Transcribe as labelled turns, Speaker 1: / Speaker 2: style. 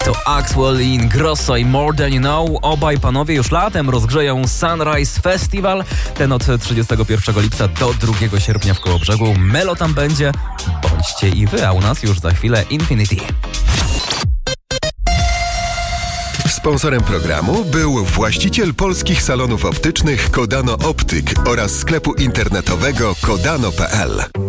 Speaker 1: To Axwell, Ingrosso i More Than You Know. Obaj panowie już latem rozgrzeją Sunrise Festival. Ten od 31 lipca do 2 sierpnia w Kołobrzegu. Melo tam będzie. Bądźcie i wy, a u nas już za chwilę Infinity.
Speaker 2: Sponsorem programu był właściciel polskich salonów optycznych Kodano Optyk oraz sklepu internetowego kodano.pl.